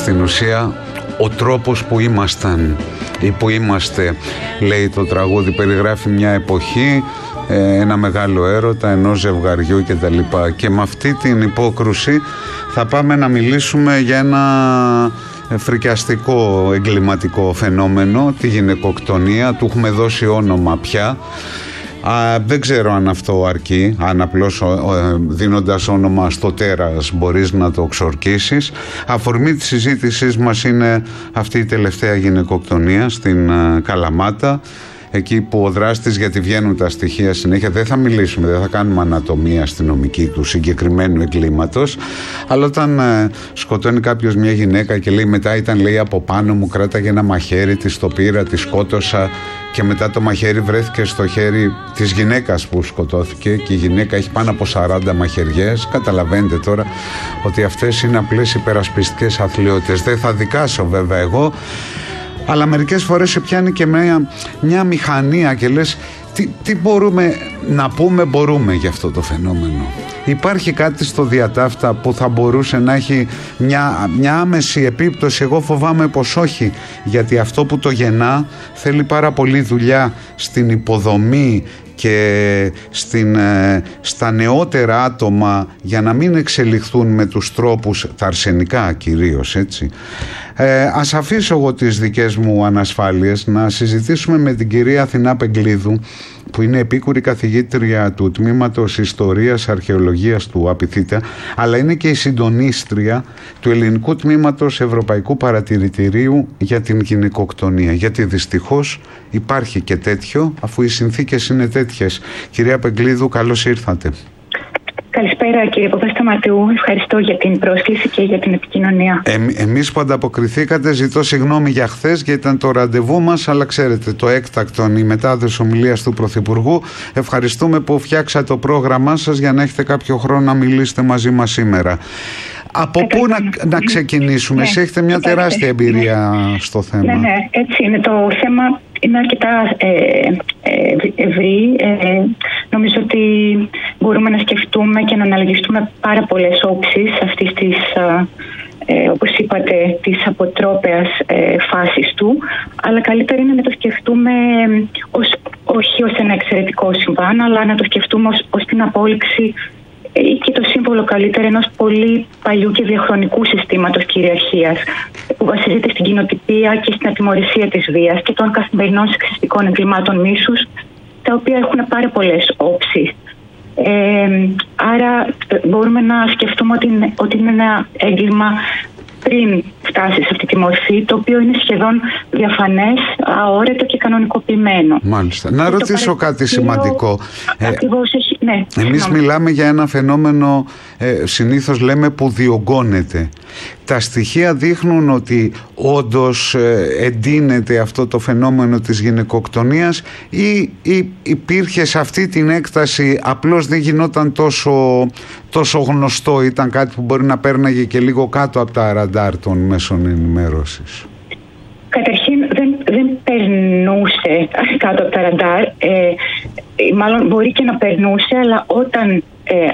στην ουσία ο τρόπος που ήμασταν ή που είμαστε, λέει το τραγούδι, περιγράφει μια εποχή, ένα μεγάλο έρωτα ενός ζευγαριού κτλ. Και με αυτή την υπόκρουση θα πάμε να μιλήσουμε για ένα φρικιαστικό εγκληματικό φαινόμενο, τη γυναικοκτονία. Του έχουμε δώσει όνομα πια. Δεν ξέρω αν αυτό αρκεί, αν απλώς δίνοντας όνομα στο τέρας μπορείς να το ξορκίσεις. Αφορμή της συζήτησής μας είναι αυτή η τελευταία γυναικοκτονία στην Καλαμάτα, εκεί που ο δράστης, γιατί βγαίνουν τα στοιχεία συνέχεια, δεν θα μιλήσουμε, δεν θα κάνουμε ανατομία αστυνομική του συγκεκριμένου εγκλήματος, αλλά όταν σκοτώνει κάποιος μια γυναίκα και λέει μετά ήταν, λέει, από πάνω μου, κράταγε ένα μαχαίρι, της το πήρα, τη σκότωσα και μετά το μαχαίρι βρέθηκε στο χέρι της γυναίκας που σκοτώθηκε και η γυναίκα έχει πάνω από 40 μαχαιριές. Καταλαβαίνετε τώρα ότι αυτές είναι απλές υπερασπιστικές αθλιότητες. Δεν θα δικάσω βέβαια εγώ, αλλά μερικές φορές σε πιάνει και μια μηχανία και λες τι μπορούμε να πούμε, μπορούμε για αυτό το φαινόμενο. Υπάρχει κάτι στο διατάφτα που θα μπορούσε να έχει μια άμεση επίπτωση? Εγώ φοβάμαι πως όχι, γιατί αυτό που το γεννά θέλει πάρα πολύ δουλειά στην υποδομή και στα νεότερα άτομα για να μην εξελιχθούν με τους τρόπους, τα αρσενικά κυρίως, έτσι. Ας αφήσω εγώ τις δικές μου ανασφάλειες, να συζητήσουμε με την κυρία Αθηνά Πεγκλίδου, που είναι επίκουρη καθηγήτρια του Τμήματος Ιστορίας Αρχαιολογίας του ΑΠΙΘΙΤΑ, αλλά είναι και η συντονίστρια του Ελληνικού Τμήματος Ευρωπαϊκού Παρατηρητηρίου για την γυναικοκτονία. Γιατί δυστυχώς υπάρχει και τέτοιο, αφού οι συνθήκες είναι τέτοιες. Κυρία Πεγκλίδου, καλώς ήρθατε. Καλησπέρα κύριε Παπασταματού, ευχαριστώ για την πρόσκληση και για την επικοινωνία. Εμείς που ανταποκριθήκατε, ζητώ συγγνώμη για χθες γιατί ήταν το ραντεβού μας, αλλά ξέρετε, το έκτακτο, η μετάδοση ομιλίας του Πρωθυπουργού. Ευχαριστούμε που φτιάξατε το πρόγραμμά σας για να έχετε κάποιο χρόνο να μιλήσετε μαζί μας σήμερα. Από πού να ξεκινήσουμε? Εσύ έχετε μια τεράστια εμπειρία στο θέμα. Ναι, έτσι είναι. Το θέμα είναι αρκετά ευρύ. Νομίζω ότι μπορούμε να σκεφτούμε και να αναλογιστούμε πάρα πολλές όψεις αυτής της, όπως είπατε, της αποτρόπαιας φάσης του, αλλά καλύτερα είναι να το σκεφτούμε όχι ως ένα εξαιρετικό συμβάν, αλλά να το σκεφτούμε ως την απόλυξη και το σύμβολο καλύτερα ενός πολύ παλιού και διαχρονικού συστήματος κυριαρχίας που βασίζεται στην κοινοτυπία και στην ατιμωρησία της βίας και των καθημερινών σεξιστικών εγκλημάτων μίσους, τα οποία έχουν πάρα πολλές όψεις. Άρα μπορούμε να σκεφτούμε ότι είναι ένα έγκλημα πριν φτάσει σε αυτή τη μορφή, το οποίο είναι σχεδόν διαφανές, αόρατο και κανονικοποιημένο. Μάλιστα. Να ρωτήσω κάτι σημαντικό. Ακριβώς, ναι. Εμείς μιλάμε για ένα φαινόμενο, συνήθως λέμε, που διωγγώνεται. Τα στοιχεία δείχνουν ότι όντως εντείνεται αυτό το φαινόμενο της γυναικοκτονίας ή υπήρχε σε αυτή την έκταση, απλώς δεν γινόταν τόσο γνωστό, ήταν κάτι που μπορεί να πέρναγε και λίγο κάτω από τα ραντάρ των μέσων ενημέρωσης? Καταρχήν δεν περνούσε κάτω από τα ραντάρ, μάλλον μπορεί και να περνούσε, αλλά όταν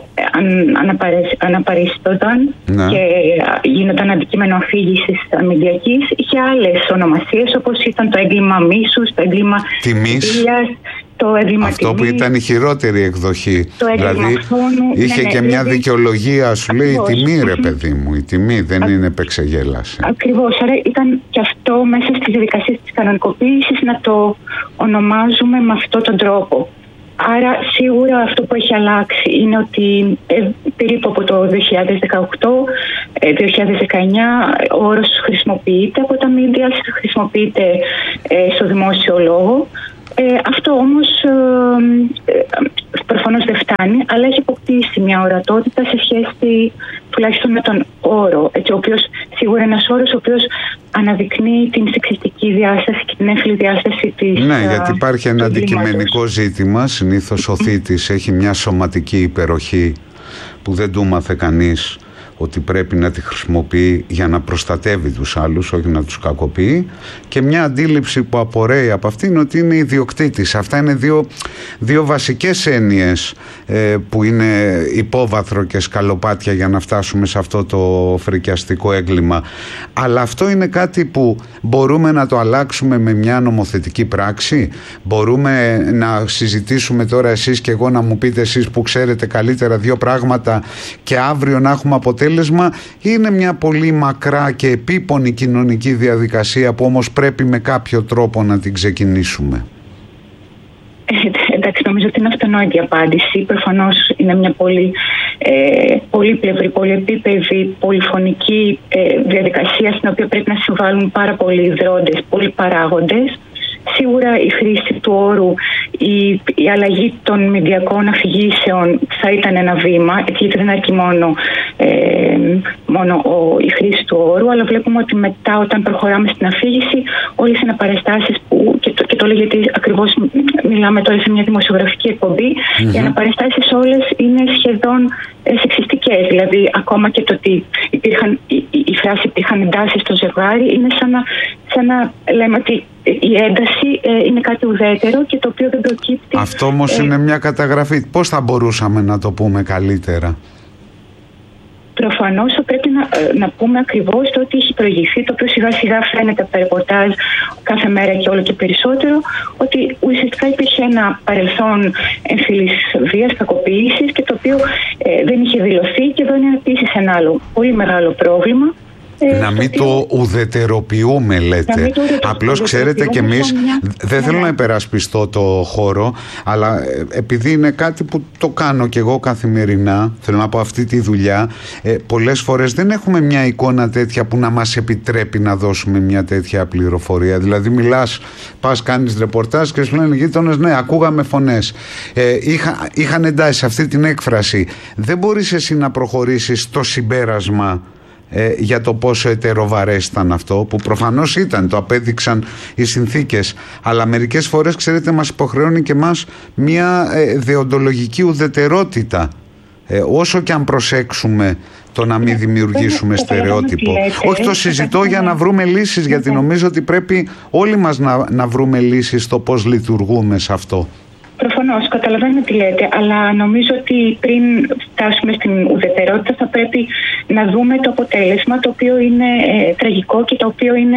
αναπαρίστοταν και γίνονταν αντικείμενο αφήγησης μηντιακής, είχε άλλες ονομασίες, όπως ήταν το έγκλημα μίσους, το έγκλημα τιμής, το έγκλημα αυτό τιμής, που ήταν η χειρότερη εκδοχή. Δηλαδή είχε και μια δικαιολογία, σου λέει, η τιμή, ρε παιδί μου, η τιμή δεν είναι επεξεγέλαση. Ακριβώς, άρα ήταν και αυτό μέσα στις διαδικασίες της κανονικοποίησης να το ονομάζουμε με αυτόν τον τρόπο. Άρα σίγουρα αυτό που έχει αλλάξει είναι ότι περίπου από το 2018-2019 ο όρος χρησιμοποιείται από τα μίντια, χρησιμοποιείται στο δημόσιο λόγο. Αυτό όμως προφανώς δεν φτάνει, αλλά έχει αποκτήσει μια ορατότητα σε σχέση τουλάχιστον με τον όρο, έτσι, ο οποίος σίγουρα είναι ένας όρος ο οποίος αναδεικνύει την σεξιστική διάσταση και την έμφυλη διάσταση της. Ναι, γιατί υπάρχει ένα αντικειμενικό ζήτημα. Συνήθως ο θήτης έχει μια σωματική υπεροχή που δεν του μάθε κανείς ότι πρέπει να τη χρησιμοποιεί για να προστατεύει τους άλλους, όχι να τους κακοποιεί, και μια αντίληψη που απορρέει από αυτή είναι ότι είναι ιδιοκτήτης. Αυτά είναι δύο βασικές έννοιες που είναι υπόβαθρο και σκαλοπάτια για να φτάσουμε σε αυτό το φρικιαστικό έγκλημα. Αλλά αυτό είναι κάτι που μπορούμε να το αλλάξουμε με μια νομοθετική πράξη. Μπορούμε να συζητήσουμε τώρα εσείς και εγώ, να μου πείτε εσείς που ξέρετε καλύτερα δύο πράγματα, και αύριο να έχουμε αποτέλεσμα. Είναι μια πολύ μακρά και επίπονη κοινωνική διαδικασία που όμως πρέπει με κάποιο τρόπο να την ξεκινήσουμε. Εντάξει, νομίζω ότι είναι αυτονόητη η απάντηση. Προφανώς είναι μια πολύπλευρη, πολυεπίπεδη, πολυφωνική διαδικασία στην οποία πρέπει να συμβάλλουν πάρα πολλοί δρόντες, πολλοί παράγοντες. Σίγουρα η χρήση του όρου, η αλλαγή των μηντιακών αφηγήσεων θα ήταν ένα βήμα, γιατί δεν αρκεί μόνο η χρήση του όρου, αλλά βλέπουμε ότι μετά, όταν προχωράμε στην αφήγηση, όλες οι αναπαραστάσεις και το λέω γιατί ακριβώς μιλάμε τώρα σε μια δημοσιογραφική εκπομπή, οι αναπαραστάσεις όλες είναι σχεδόν σεξιστικές. Δηλαδή, ακόμα και το ότι η φράση υπήρχαν εντάσεις στο ζευγάρι είναι σαν να λέμε ότι η ένταση είναι κάτι ουδέτερο και το οποίο δεν προκύπτει. Αυτό όμως είναι μια καταγραφή. Πώς θα μπορούσαμε να το πούμε καλύτερα? Προφανώς πρέπει να πούμε ακριβώς το ότι έχει προηγηθεί, το οποίο σιγά σιγά φαίνεται από τα ρεπορτάζ κάθε μέρα και όλο και περισσότερο, ότι ουσιαστικά υπήρχε ένα παρελθόν εμφυλής βίας, κακοποίησης, και το οποίο δεν είχε δηλωθεί, και εδώ είναι επίσης ένα άλλο πολύ μεγάλο πρόβλημα. Να μην το ουδετεροποιούμε, λέτε. Απλώς ξέρετε κι εμείς, δεν θέλω να υπερασπιστώ το χώρο, αλλά επειδή είναι κάτι που το κάνω κι εγώ καθημερινά, θέλω να πω αυτή τη δουλειά, πολλές φορές δεν έχουμε μια εικόνα τέτοια που να μας επιτρέπει να δώσουμε μια τέτοια πληροφορία. Δηλαδή πας κάνεις ρεπορτάζ και σου λένε οι γείτονες, ναι, ακούγαμε φωνές, είχαν εντάσει αυτή την έκφραση. Δεν μπορείς εσύ να προχωρήσεις στο συμπέρασμα για το πόσο ετεροβαρές ήταν αυτό, που προφανώς ήταν, το απέδειξαν οι συνθήκες, αλλά μερικές φορές, ξέρετε, μας υποχρεώνει και μας μια δεοντολογική ουδετερότητα, όσο και αν προσέξουμε το να μην δημιουργήσουμε στερεότυπο. Όχι, το συζητώ για να βρούμε λύσεις, γιατί νομίζω ότι πρέπει όλοι μας να βρούμε λύσεις στο πώς λειτουργούμε σε αυτό. Προφανώς, καταλαβαίνω τι λέτε, αλλά νομίζω ότι πριν φτάσουμε στην ουδετερότητα θα πρέπει να δούμε το αποτέλεσμα, το οποίο είναι τραγικό και το οποίο είναι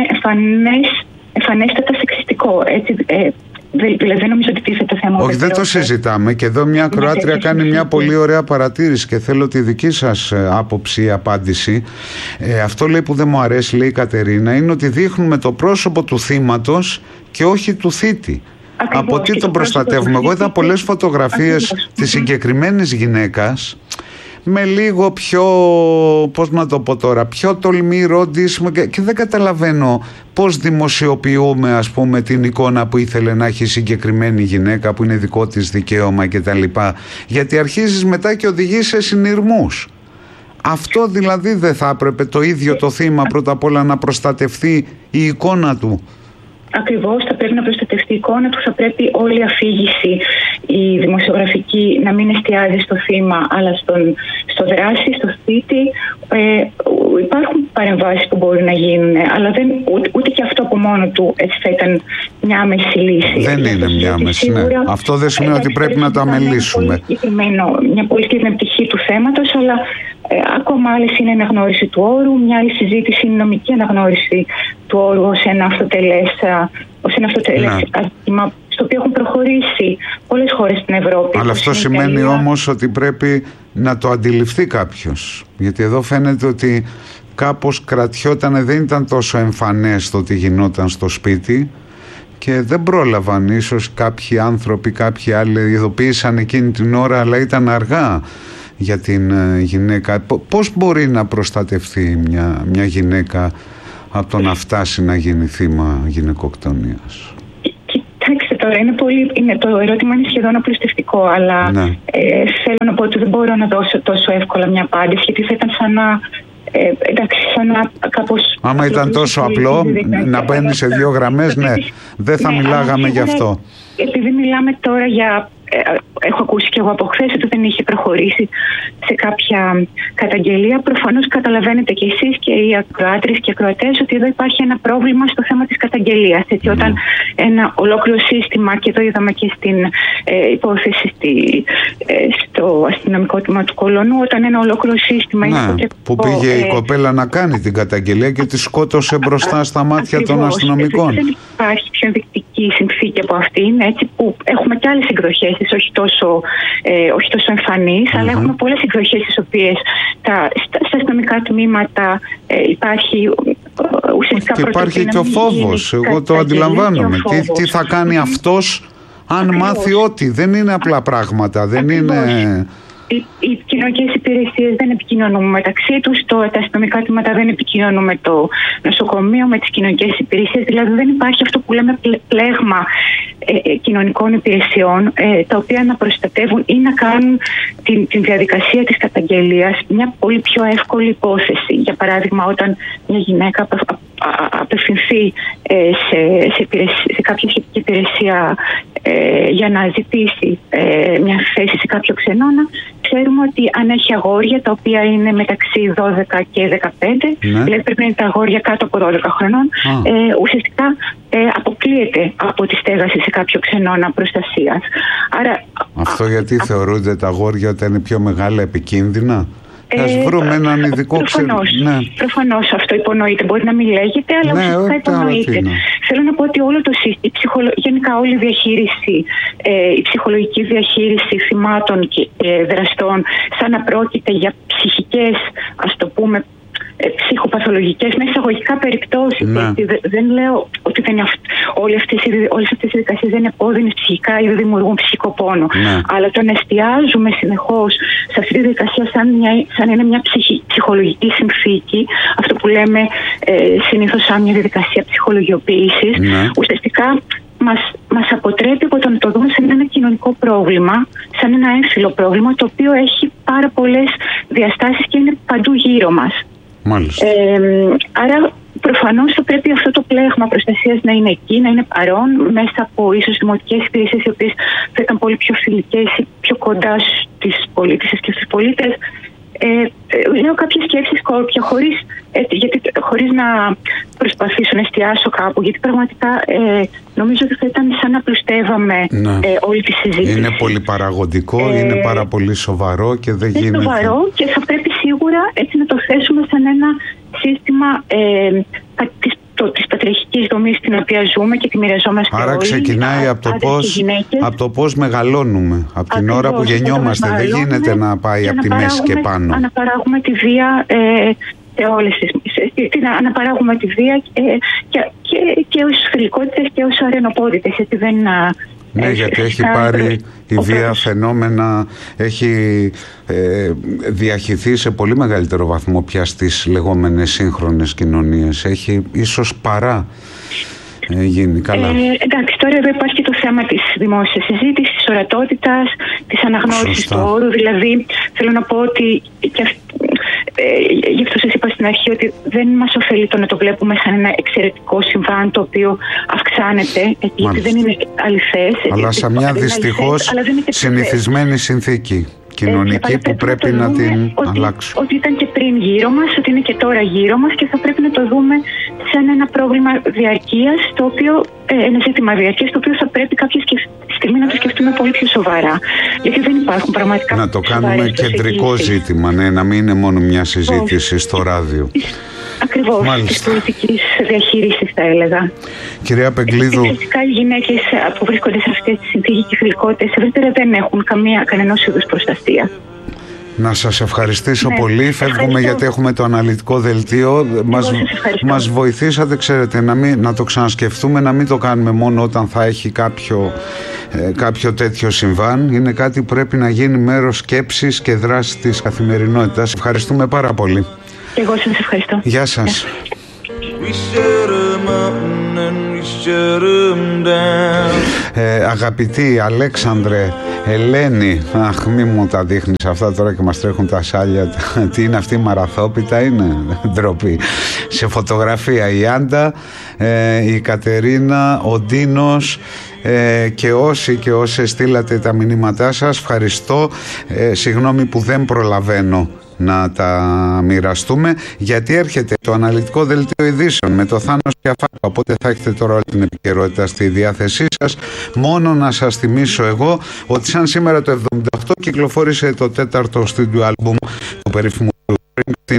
εμφανέστατα σεξιστικό. Έτσι, δηλαδή δεν νομίζω ότι τίθεται το θέμα. Όχι, δεν το συζητάμε, και εδώ μια ακροάτρια κάνει μια πολύ ωραία παρατήρηση και θέλω τη δική σας άποψη, απάντηση. Αυτό, λέει, που δεν μου αρέσει, λέει η Κατερίνα, είναι ότι δείχνουμε το πρόσωπο του θύματος και όχι του θήτη. Ακριβώς, από τι τον προστατεύουμε? Εγώ είδα πολλές φωτογραφίες της συγκεκριμένης γυναίκας με λίγο πιο, πώς να το πω τώρα, πιο τολμηρό ρόντισμα, και δεν καταλαβαίνω πώς δημοσιοποιούμε, ας πούμε, την εικόνα που ήθελε να έχει η συγκεκριμένη γυναίκα, που είναι δικό της δικαίωμα κτλ. Γιατί αρχίζεις μετά και οδηγείς σε συνειρμούς. Αυτό δηλαδή δεν θα έπρεπε το ίδιο το θύμα πρώτα απ' όλα να προστατευτεί η εικόνα του? Ακριβώς, θα πρέπει να προστατευτεί η εικόνα του, θα πρέπει όλη η αφήγηση, η δημοσιογραφική, να μην εστιάζει στο θύμα, αλλά στο δράση, στο θήτη. Υπάρχουν παρεμβάσεις που μπορεί να γίνουν, αλλά ούτε και αυτό από μόνο του έτσι θα ήταν μια άμεση λύση. Δεν είναι μια άμεση, ναι. Αυτό δεν σημαίνει ότι πρέπει να το αμελήσουμε. Μια πολύ συγκεκριμένη πτυχή του θέματος, αλλά ακόμα άλλες είναι η αναγνώριση του όρου, μια άλλη συζήτηση είναι η νομική αναγνώριση του όρου ως ένα αυτοτελές άτομα, στο οποίο έχουν προχωρήσει πολλές χώρες στην Ευρώπη. Αλλά αυτό σημαίνει όμως ότι πρέπει να το αντιληφθεί κάποιος, γιατί εδώ φαίνεται ότι κάπως κρατιόταν, δεν ήταν τόσο εμφανές το τι γινόταν στο σπίτι, και δεν πρόλαβαν, ίσως κάποιοι άνθρωποι, κάποιοι άλλοι ειδοποίησαν εκείνη την ώρα, αλλά ήταν αργά για την γυναίκα. Πώς μπορεί να προστατευτεί μια γυναίκα από το να φτάσει να γίνει θύμα γυναικοκτονίας? Κοιτάξτε τώρα, το ερώτημα είναι σχεδόν απλουστευτικό, αλλά θέλω να πω ότι δεν μπορώ να δώσω τόσο εύκολα μια απάντηση, γιατί θα ήταν σαν να κάπως... Άμα ήταν τόσο απλό να μπαίνει σε 2 γραμμές, ναι, δεν θα μιλάγαμε γι' αυτό. Επειδή μιλάμε τώρα για έχω ακούσει και εγώ από χθες ότι δεν είχε προχωρήσει σε κάποια καταγγελία. Προφανώς καταλαβαίνετε κι εσείς και οι ακροάτρες και ακροατές ότι εδώ υπάρχει ένα πρόβλημα στο θέμα της καταγγελίας. Έτσι, όταν ένα ολόκληρο σύστημα, και εδώ είδαμε και στην υπόθεση στο αστυνομικό τμήμα του Κολονού, όταν ένα ολόκληρο σύστημα είναι αποτρεπτικό. Που πήγε η κοπέλα να κάνει την καταγγελία και τη σκότωσε μπροστά στα μάτια των αστυνομικών. Δεν υπάρχει πιο ενδεικτική συνθήκη από αυτήν, έτσι, που έχουμε και άλλες εκδοχές της, όχι τόσο εμφανείς, αλλά έχουμε πολλές εκδοχές στις οποίες στα αστυνομικά τμήματα υπάρχει ουσιαστικά και υπάρχει και ο φόβος. Εγώ το αντιλαμβάνομαι. Τι θα κάνει αυτός αν μάθει ότι δεν είναι απλά πράγματα, δεν είναι... Οι κοινωνικές υπηρεσίες δεν επικοινωνούν μεταξύ τους, τα αστυνομικά τμήματα δεν επικοινωνούν με το νοσοκομείο, με τις κοινωνικές υπηρεσίες. Δηλαδή δεν υπάρχει αυτό που λέμε πλέγμα κοινωνικών υπηρεσιών, τα οποία να προστατεύουν ή να κάνουν την διαδικασία της καταγγελίας μια πολύ πιο εύκολη υπόθεση. Για παράδειγμα, όταν μια γυναίκα απευθυνθεί σε κάποια σχετική υπηρεσία για να ζητήσει μια θέση σε κάποιο ξενώνα, ξέρουμε ότι αν έχει αγόρια τα οποία είναι μεταξύ 12 και 15, δηλαδή πρέπει να είναι τα αγόρια κάτω από 12 χρονών, ουσιαστικά αποκλείεται από τη στέγαση σε κάποιο ξενώνα προστασίας. Άρα, αυτό γιατί θεωρούνται τα αγόρια όταν είναι πιο μεγάλα επικίνδυνα? Ας βρούμε έναν ειδικό προφανώς αυτό υπονοείται. Μπορεί να μην λέγεται, αλλά ουσιαστικά υπονοείται. Θέλω να πω ότι όλο το σύστημα, γενικά όλη η διαχείριση, η ψυχολογική διαχείριση θυμάτων και δραστών, σαν να πρόκειται για ψυχικές, ας το πούμε, ψυχοπαθολογικές με εισαγωγικά περιπτώσεις. Δεν λέω ότι όλες αυτές οι διαδικασίες δεν είναι επώδυνες ψυχικά ή δεν δημιουργούν ψυχικό πόνο. Αλλά το να εστιάζουμε συνεχώς σε αυτή τη διαδικασία σαν είναι μια ψυχολογική συνθήκη, αυτό που λέμε συνήθως σαν μια διαδικασία ψυχολογιοποίησης, ουσιαστικά μας αποτρέπει από το να το δούμε σαν ένα κοινωνικό πρόβλημα, σαν ένα έμφυλο πρόβλημα, το οποίο έχει πάρα πολλές διαστάσεις και είναι παντού γύρω μας. Άρα προφανώς θα πρέπει αυτό το πλέγμα προστασίας να είναι εκεί, να είναι παρόν, μέσα από ίσως δημοτικές υπηρεσίες οι οποίες θα ήταν πολύ πιο φιλικές ή πιο κοντά στις πολίτες και στους πολίτες. Λέω κάποιες σκέψεις σκόρπια χωρίς να προσπαθήσω να εστιάσω κάπου, γιατί πραγματικά νομίζω ότι θα ήταν σαν να πλουστεύαμε όλη τη συζήτηση. Είναι πολύ παραγωγικό, είναι πάρα πολύ σοβαρό και δεν γίνεται. Είναι σοβαρό και θα πρέπει σίγουρα έτσι να το θέσουμε σαν ένα σύστημα της πατριαρχικής δομής στην οποία ζούμε και τη μοιραζόμαστε. Άρα όλοι. Ξεκινάει από το πώς μεγαλώνουμε, από την ώρα που γεννιόμαστε. Δεν γίνεται να πάει από τη μέση και πάνω. Αναπαράγουμε τη βία σε όλες αναπαράγουμε τη βία και ως θηλυκότητες και ως αρενοπόδητες. Γιατί έχει πάρει η βία φαινόμενα, έχει διαχυθεί σε πολύ μεγαλύτερο βαθμό πια στις λεγόμενες σύγχρονες κοινωνίες. Έχει ίσως παρά γίνει. Καλά. Εντάξει, τώρα εδώ υπάρχει και το θέμα της δημόσιας συζήτησης, της ορατότητας, της αναγνώρισης του όρου. Δηλαδή, θέλω να πω ότι γι' αυτό σας είπα στην αρχή ότι δεν μας ωφελεί το να το βλέπουμε σαν ένα εξαιρετικό συμβάν το οποίο αυξάνεται, γιατί δεν είναι αληθές. Αλλά σαν μια δυστυχώς συνηθισμένη συνθήκη κοινωνική που πρέπει να την αλλάξουμε. Ότι ήταν και πριν γύρω μας, ότι είναι και τώρα γύρω μας και θα πρέπει να το δούμε σαν ένα πρόβλημα διαρκείας, ένα ζήτημα διαρκείας, το οποίο θα πρέπει κάποια στιγμή να το σκεφτούμε πολύ πιο σοβαρά. Γιατί δεν υπάρχουν πραγματικά. Να το κάνουμε κεντρικό ζήτημα, να μην είναι μόνο μια συζήτηση στο ράδιο. Ακριβώς, της πολιτικής διαχείρισης θα έλεγα. Κυρία Πεγκλίδου. Φυσικά οι γυναίκες που βρίσκονται σε αυτές τις συνθήκες και φιλικότητες ευρύτερα δεν έχουν κανενός είδους προστασία. Να σας ευχαριστήσω πολύ. Φεύγουμε γιατί έχουμε το αναλυτικό δελτίο. Μας βοηθήσατε, ξέρετε, να το ξανασκεφτούμε, να μην το κάνουμε μόνο όταν θα έχει κάποιο τέτοιο συμβάν. Είναι κάτι που πρέπει να γίνει μέρος σκέψης και δράσης της καθημερινότητας. Ευχαριστούμε πάρα πολύ. Εγώ σας ευχαριστώ. Γεια σας. Αγαπητή Αλέξανδρε, Ελένη, αχ μη μου τα δείχνεις αυτά τώρα και μας τρέχουν τα σάλια. Τι είναι αυτή η μαραθόπιτα, είναι ντροπή. Σε φωτογραφία η Άντα, η Κατερίνα, ο Ντίνος, και όσοι και όσες στείλατε τα μηνύματά σας, ευχαριστώ. Συγγνώμη που δεν προλαβαίνω να τα μοιραστούμε, γιατί έρχεται το αναλυτικό δελτίο ειδήσεων με το Θάνος και Αφάκα, οπότε θα έχετε τώρα όλη την επικαιρότητα στη διάθεσή σας. Μόνο να σας θυμίσω εγώ ότι σαν σήμερα το 1978 κυκλοφόρησε το τέταρτο στούντιο άλμπουμ του περίφημου Springsteen,